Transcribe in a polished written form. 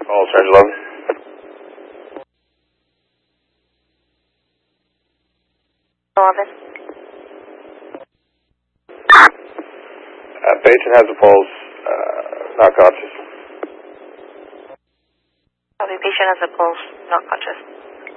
Pulse, range 11. Patient has a pulse, not conscious. Patient has a pulse, not conscious.